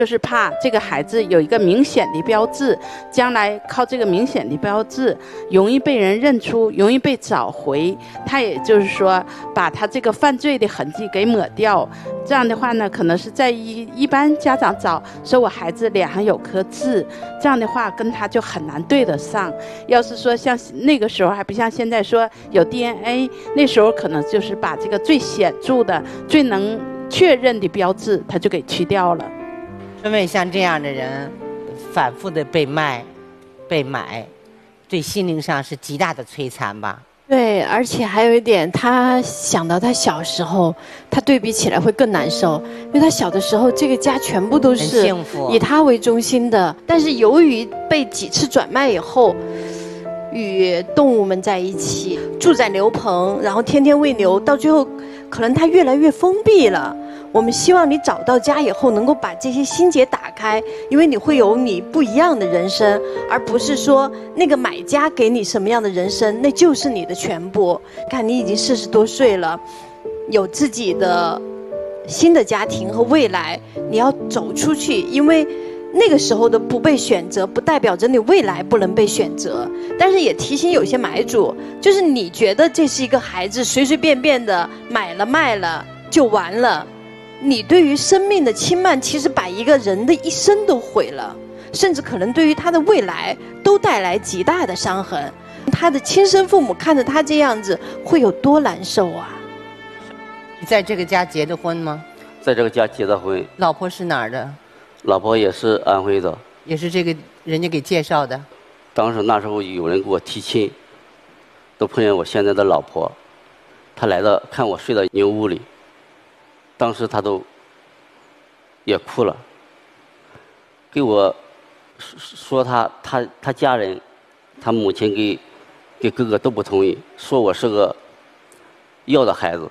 就是怕这个孩子有一个明显的标志，将来靠这个明显的标志容易被人认出，容易被找回。他也就是说把他这个犯罪的痕迹给抹掉。这样的话呢，可能是在一般家长找说我孩子脸上有颗痣，这样的话跟他就很难对得上。要是说像那个时候还不像现在说有 DNA， 那时候可能就是把这个最显著的、最能确认的标志他就给去掉了。 因为像这样的人反复的被卖被买，对心灵上是极大的摧残吧。 对，而且还有一点，他想到他小时候，他对比起来会更难受，因为他小的时候这个家全部都是以他为中心的，但是由于被几次转卖以后，与动物们在一起，住在牛棚，然后天天喂牛，到最后可能他越来越封闭了。我们希望你找到家以后能够把这些心结打开，因为你会有你不一样的人生，而不是说那个买家给你什么样的人生，那就是你的全部。看你已经40多岁了，有自己的新的家庭和未来，你要走出去，因为那个时候的不被选择不代表着你未来不能被选择。但是也提醒有些买主，就是你觉得这是一个孩子随随便便的买了卖了就完了，你对于生命的轻慢其实把一个人的一生都毁了，甚至可能对于他的未来都带来极大的伤痕。他的亲生父母看着他这样子会有多难受啊。 你在这个家结的婚吗？ 在这个家结的婚。 老婆是哪儿的？ 老婆也是安徽的。 也是这个人家给介绍的？ 当时那时候有人给我提亲，都碰见我现在的老婆，她来了看我睡在牛屋里，当时她都也哭了，给我说他家人，他母亲给哥哥都不同意，说我是个要的孩子，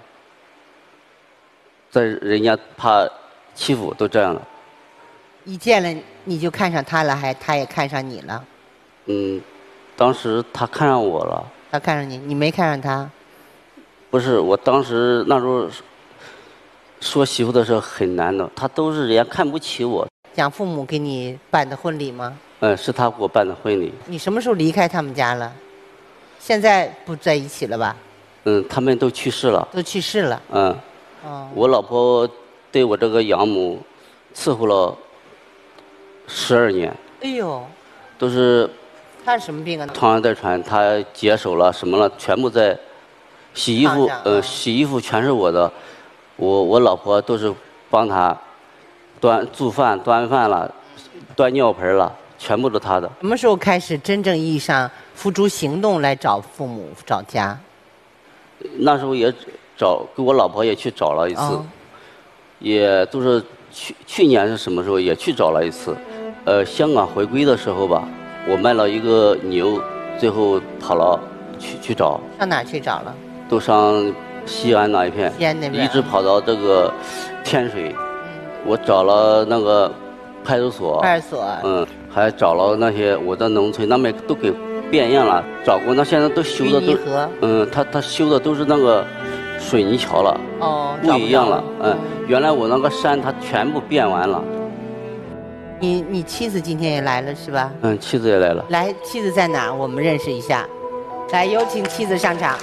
在人家怕欺负都这样了。 一见了你就看上他了，还他也看上你了？ 当时他看上我了。 他看上你，你没看上他？ 不是，我当时那时候说媳妇的时候很难的，他都是人家看不起我。 蒋父母给你办的婚礼吗？ 是他给我办的婚礼。 你什么时候离开他们家了？现在不在一起了吧？ 他们都去世了。 都去世了。 我老婆对我这个养母伺候了12年。 哎呦。 都是。 他是什么病啊？ 床上带传，他解手了什么了，全部在洗衣服。洗衣服全是我的，我老婆都是帮他做饭、端饭了，端尿盆了，全部都他的。 什么时候开始真正意义上付诸行动来找父母、找家？ 那时候也跟我老婆也去找了一次，也都是去年是什么时候也去找了一次。香港回归的时候吧，我卖了一个牛，最后跑了去找。 上哪去找了？ 都上西安那一片。 西安那边。 一直跑到这个天水。我找了那个派出所。 派出所。 还找了那些我的农村，那边都给变样了。找过，那现在都修的都。他修的都是那个水泥桥了。不一样了。原来我那个山它全部变完了。 你妻子今天也来了是吧？ 妻子也来了。 来，妻子在哪？我们认识一下。来，有请妻子上场。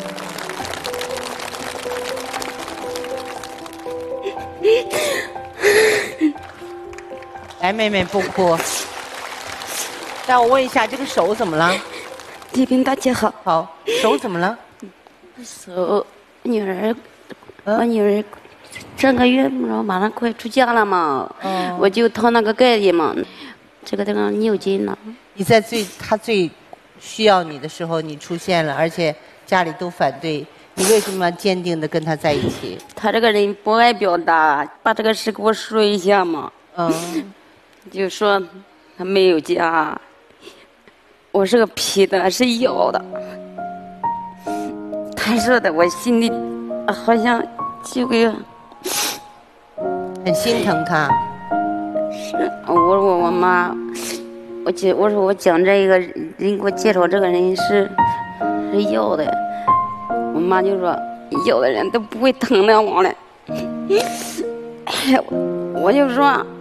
来，妹妹不哭。让我问一下，这个手怎么了？ 这边大家好。 好，手怎么了？ 手，我女儿这个月马上快出嫁了嘛，我就掏那个盖子嘛，这个尿筋了。 你在他最需要你的时候你出现了，而且家里都反对，你为什么坚定的跟他在一起？ 他这个人不爱表达，把这个事给我说一下嘛。就说他没有家，我是个皮的，是咬的。他说的，我心里好像就给很心疼他。 是，我妈，我说我讲这个人给我介绍这个人是要的，我妈就说要的人都不会疼的我了。我就说